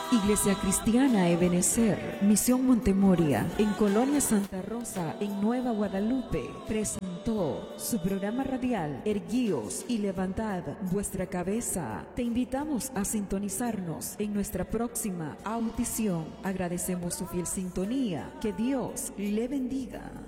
Iglesia Cristiana Ebenecer, Misión Montemoria, en Colonia Santa Rosa, en Nueva Guadalupe, presentó su programa radial Erguíos y levantad vuestra cabeza. Te invitamos a sintonizarnos en nuestra próxima audición. Agradecemos su fiel sintonía. Que Dios le bendiga.